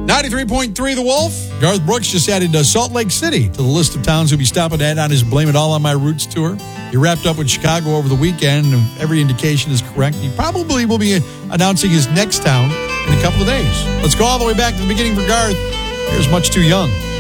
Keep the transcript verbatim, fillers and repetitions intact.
ninety-three point three The Wolf. Garth Brooks just added uh, Salt Lake City to the list of towns he'll be stopping at on his Blame It All on My Roots tour. He wrapped up with Chicago over the weekend, and if every indication is correct, he probably will be announcing his next town in a couple of days. Let's go all the way back to the beginning for Garth. Here's Much Too Young.